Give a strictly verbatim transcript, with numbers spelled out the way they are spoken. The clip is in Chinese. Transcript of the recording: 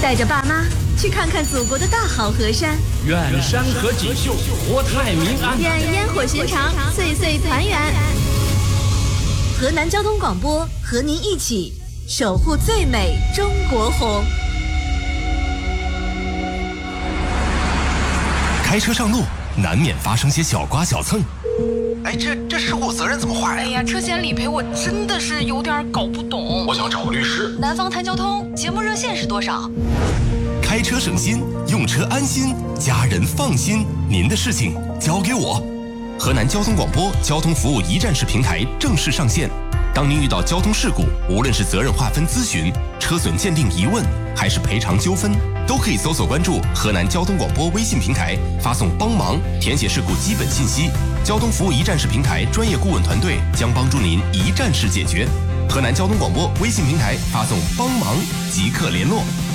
带着爸妈去看看祖国的大好河山， 愿山河锦绣，国泰民安， 愿烟火寻常，岁岁团圆。河南交通广播和您一起守护最美中国红。 开车上路难免发生些小刮小蹭， 哎，这这事故责任怎么划呀？ 哎呀，车险理赔我真的是有点搞不懂。 我想找个律师。 南方谈交通节目热线是多少？ 开车省心，用车安心，家人放心。您的事情交给我。河南交通广播交通服务一站式平台正式上线。当您遇到交通事故，无论是责任划分咨询、车损鉴定疑问，还是赔偿纠纷，都可以搜索关注河南交通广播微信平台，发送帮忙，填写事故基本信息。交通服务一站式平台专业顾问团队将帮助您一站式解决。河南交通广播微信平台发送帮忙即刻联络。